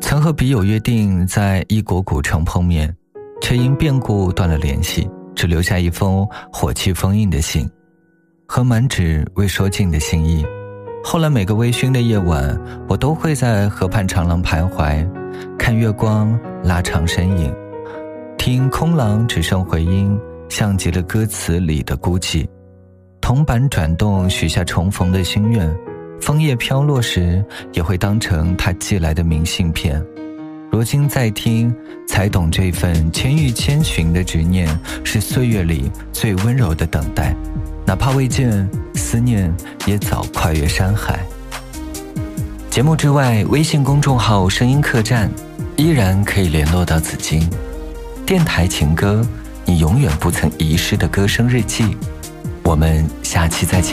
曾和笔友约定在异国古城碰面，却因变故断了联系，只留下一封火气封印的信和满纸未说尽的心意。后来每个微醺的夜晚，我都会在河畔长廊徘徊，看月光拉长身影，听空廊只剩回音，像极了歌词里的孤寂。铜板转动，许下重逢的心愿，枫叶飘落时也会当成他寄来的明信片。如今再听，才懂这份千遇千寻的执念，是岁月里最温柔的等待。哪怕未见，思念也早跨越山海。节目之外，微信公众号声音客栈依然可以联络到紫金。电台情歌，你永远不曾遗失的歌声日记。我们下期再见。